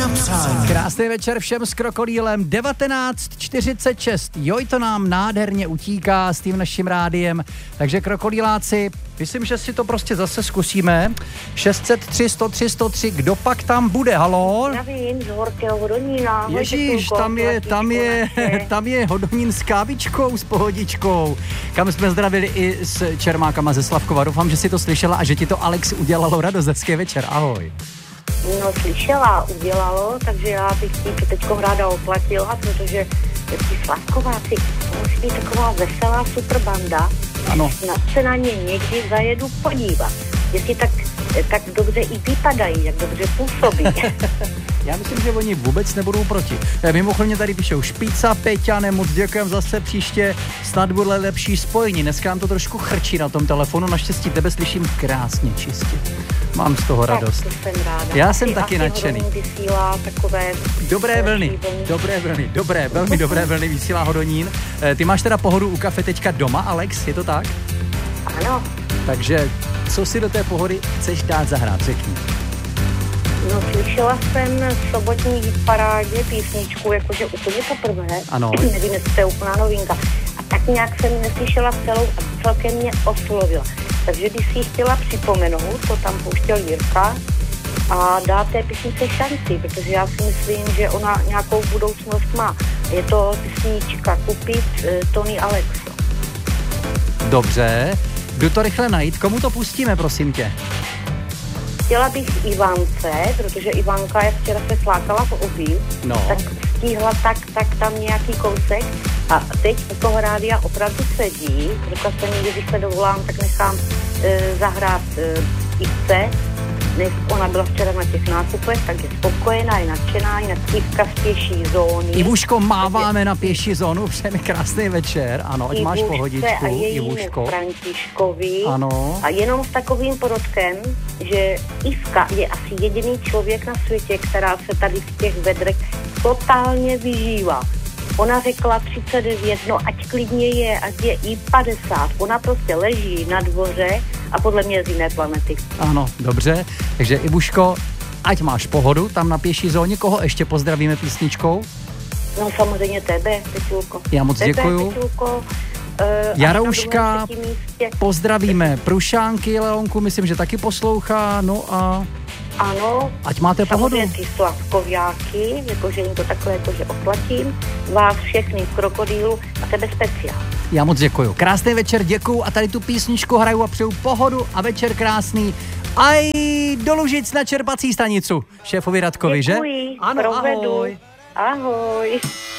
na přání. Krásný večer všem s Krokodýlem, 19:46. Joj, to nám nádherně utíká s tím naším rádiem. Takže krokodýláci, myslím, že si to prostě zase zkusíme. 603 103, kdo pak tam bude, halo? Zdravím, z Horkého Hodonína. Ježíš, tam je Hodonín s kávičkou, s pohodičkou. Kam jsme zdravili i s Čermákama ze Slavkova. Doufám, že si to slyšela a že ti to Alex udělalo radost. Hezký večer, ahoj. No, slyšela, udělalo, takže já bych tím to teďko ráda oplatila, protože ti Slavkováci, to musí být taková veselá super banda. Ano. Snad se na ně někdy zajedu podívat. Jestli tak dobře i vypadají, jak dobře působí. Já myslím, že oni vůbec nebudou proti. Mimochodně tady píšou Špíca, Peťa, moc děkujem, zase příště snad bude lepší spojení. Dneska nám to trošku chrčí na tom telefonu, naštěstí tebe slyším krásně čistě. Mám z toho radost. Tak, to jsem ráda. Já jsem taky nadšený. Vysílá takové Dobré vlny, velmi dobré vlny vysílá Hodonín. Ty máš teda pohodu u kafe teďka doma, Alex, je to tak? Ano. Takže co si do té pohody chceš dát zahrát, řekni. No, slyšela jsem v sobotní hitparádě písničku, jakože úplně poprvé. Ano. Nevím, jestli to je úplná novinka. A tak nějak jsem neslyšela celou a celkem mě oslovila. Takže bych si ji chtěla připomenout, to tam pouštěl Jirka, a dát té písnice šanci, protože já si myslím, že ona nějakou budoucnost má. Je to písnička Kupit Tony Alexo. Dobře, jdu to rychle najít. Komu to pustíme, prosím tě? Chtěla bych Ivance, protože Ivanka, jak včera se flákala v obí, tak stihla tak tam nějaký kousek a teď u toho rádia opravdu sedí. Řekla jsem jí, když se dovolám, tak nechám zahrát Ivce. Ona byla včera na těch nákupech, tak je spokojená, je nadšená, jinak Ivka z pěší zóny. Ivuško, máváme na pěší zónu, všem krásný večer, ano, ať máš pohodičku, a jejímu Františkovi. Ano. A jenom s takovým porodkem, že Ivka je asi jediný člověk na světě, která se tady v těch vedrech totálně vyžívá. Ona řekla 39, no ať klidně je, ať je i 50. Ona prostě leží na dvoře a podle mě z jiné planety. Ano, dobře. Takže Ivuško, ať máš pohodu tam na pěší zóně. Koho ještě pozdravíme písničkou? No samozřejmě tebe, Petulko. Já moc děkuju. Jarouška, pozdravíme Prušánky, Leonku, myslím, že taky poslouchá, no a... Ano, ať máte pohodu. Samozřejmě ty Slavkoviáky, jakože jim to takhle jakože oplatím, vás všechny v Krokodýlu a tebe speciál. Já moc děkuju. Krásný večer, děkuju a tady tu písničku hraju a přeju pohodu a večer krásný. Aj do Lužic na čerpací stanicu šéfovi Radkovi, děkuji, že? Ano, provedu. ahoj. Ahoj.